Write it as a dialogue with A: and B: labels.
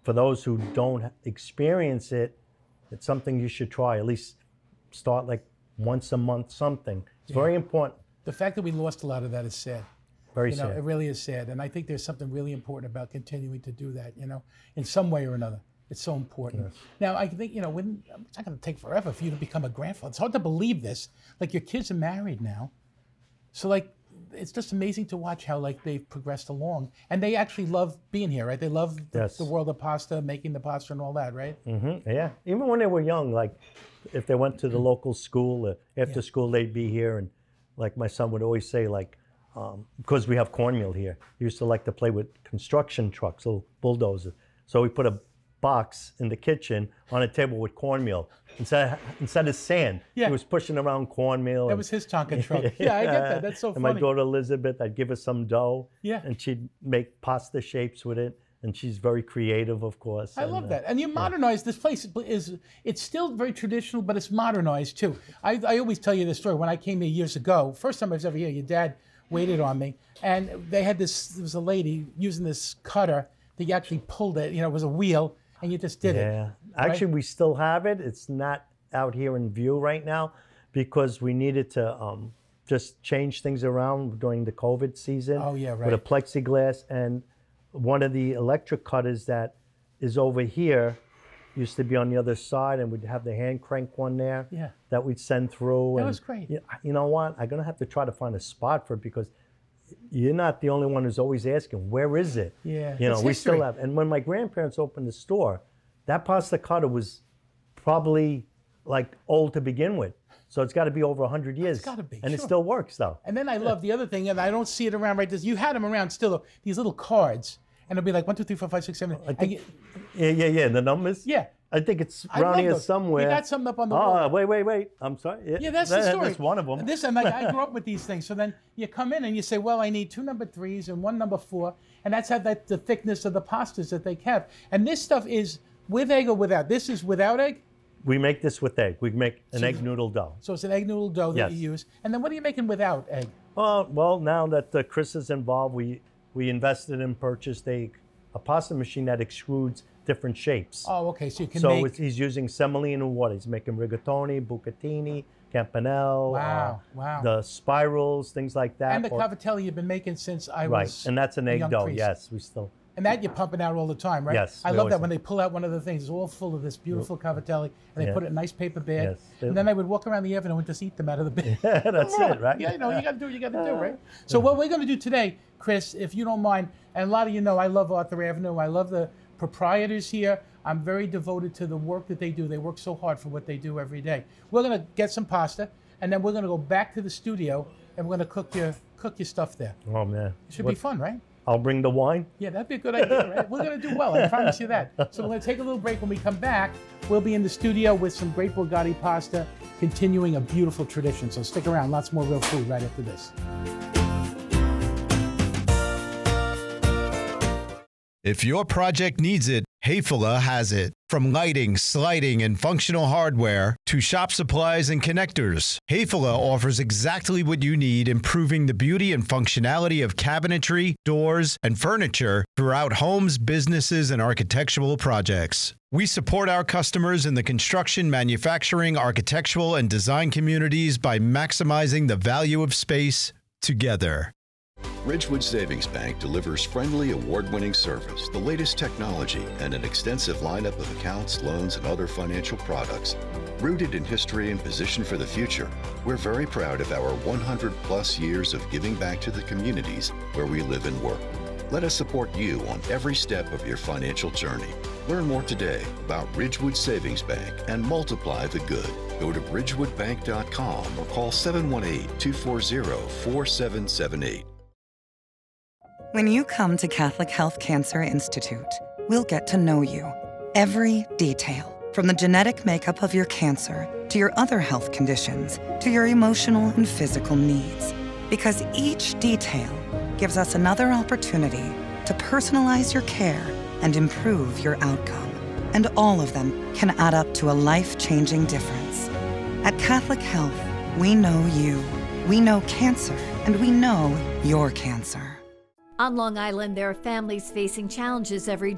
A: for those who don't experience it, it's something you should try. At least start like once a month, something. It's very important.
B: The fact that we lost a lot of that is sad.
A: Very sad.
B: It really is sad. And I think there's something really important about continuing to do that, in some way or another. It's so important.
A: Yes.
B: Now, I think, it's not going to take forever for you to become a grandfather. It's hard to believe this. Like, your kids are married now. So, like, it's just amazing to watch how, like, they've progressed along. And they actually love being here, right? They love the world of pasta, making the pasta and all that, right?
A: Mm-hmm. Yeah. Even when they were young, like, if they went to the local school, after school, they'd be here. And, like, my son would always say, like, because we have cornmeal here, he used to like to play with construction trucks, little bulldozers. So we put a box in the kitchen on a table with cornmeal instead of sand.
B: Yeah.
A: He was pushing around cornmeal.
B: That was his Tonka truck. Yeah, I get that. That's so
A: and
B: funny.
A: my daughter Elizabeth, I'd give her some dough.
B: Yeah.
A: And she'd make pasta shapes with it. And she's very creative, of course.
B: I love that. And you modernize this place. It's still very traditional, but it's modernized too. I always tell you this story. When I came here years ago, first time I was ever here, your dad waited on me. And they had there was a lady using this cutter that you actually pulled it. It was a wheel. And you just did it.
A: Yeah. Actually, we still have it. It's not out here in view right now because we needed to just change things around during the COVID season.
B: Oh, yeah, right.
A: With a plexiglass. And one of the electric cutters that is over here used to be on the other side, and we'd have the hand crank one there that we'd send through.
B: That was great.
A: You know what? I'm going to have to try to find a spot for it because you're not the only one who's always asking, where is it?
B: Yeah.
A: We still have. And when my grandparents opened the store, that pasta cutter was probably like old to begin with. So it's got to be over 100 years.
B: It's got to be.
A: And it still works though.
B: And then I love the other thing, and I don't see it around right this. You had them around still, these little cards, and it'll be like 1, 2, 3, 4, 5, 6, 7.
A: Yeah. The numbers?
B: Yeah.
A: I think it's around here somewhere.
B: You got something up on the wall.
A: Oh, wait. I'm sorry.
B: Yeah, that's the story.
A: That's one of them.
B: I grew up with these things. So then you come in and you say, well, I need 2 number 3s and 1 number 4. And that's how the thickness of the pastas that they have. And this stuff is with egg or without. This is without egg?
A: We make this with egg. We make an egg noodle dough.
B: So it's an egg noodle dough that you use. And then what are you making without egg?
A: Well, now that Chris is involved, we invested and purchased a pasta machine that extrudes different shapes.
B: Oh, okay. So you can make...
A: So he's using semolina water. He's making rigatoni, bucatini, campanelle.
B: Wow.
A: The spirals, things like that.
B: And the cavatelli you've been making since I was
A: right, and that's an egg dough.
B: priest.
A: Yes, we still.
B: And that you're pumping out all the time, right?
A: Yes.
B: I love that when they pull out one of the things, it's all full of this beautiful cavatelli, and they put it in a nice paper bag.
A: Yes.
B: And then I would walk around the avenue and just eat them out of the bag.
A: Yeah, that's it, right?
B: Yeah, you got to do what you got to do, right? So what we're going to do today, Chris, if you don't mind, and a lot of you know I love Arthur Avenue. I love the proprietors here. I'm very devoted to the work that they do. They work so hard for what they do every day. We're going to get some pasta, and then we're going to go back to the studio, and we're going to cook your stuff there.
A: Oh, man.
B: It should be fun, right?
A: I'll bring the wine.
B: Yeah, that'd be a good idea, right? We're going to do well, I promise you that. So we're going to take a little break. When we come back, we'll be in the studio with some great Borgatti pasta, continuing a beautiful tradition. So stick around, lots more real food right after this.
C: If your project needs it, Hayfula has it. From lighting, sliding, and functional hardware to shop supplies and connectors, Hayfula offers exactly what you need, improving the beauty and functionality of cabinetry, doors, and furniture throughout homes, businesses, and architectural projects. We support our customers in the construction, manufacturing, architectural, and design communities by maximizing the value of space together.
D: Ridgewood Savings Bank delivers friendly, award-winning service, the latest technology, and an extensive lineup of accounts, loans, and other financial products. Rooted in history and positioned for the future, we're very proud of our 100-plus years of giving back to the communities where we live and work. Let us support you on every step of your financial journey. Learn more today about Ridgewood Savings Bank and multiply the good. Go to ridgewoodbank.com or call 718-240-4778.
E: When you come to Catholic Health Cancer Institute, we'll get to know you. Every detail, from the genetic makeup of your cancer to your other health conditions to your emotional and physical needs. Because each detail gives us another opportunity to personalize your care and improve your outcome. And all of them can add up to a life-changing difference. At Catholic Health, we know you, we know cancer, and we know your cancer.
F: On Long Island, there are families facing challenges every